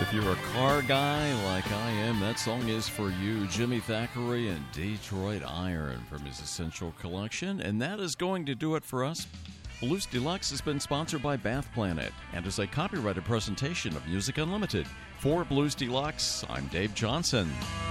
If you're a car guy like I am, that song is for you. Jimmy Thackeray and Detroit Iron from his Essential Collection. And that is going to do it for us. Blues Deluxe has been sponsored by Bath Planet and is a copyrighted presentation of Music Unlimited. For Blues Deluxe, I'm Dave Johnson.